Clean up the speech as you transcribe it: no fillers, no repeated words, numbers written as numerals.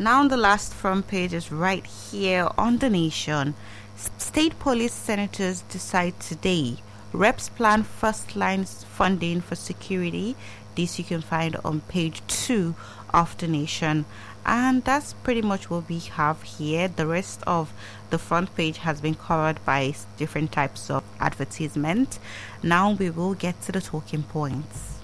Now the last front page is right here on The Nation. State police senators decide today. Reps plan first line funding for security. This you can find on page 2 of The Nation. And that's pretty much what we have here. The rest of the front page has been covered by different types of advertisement. Now we will get to the talking points.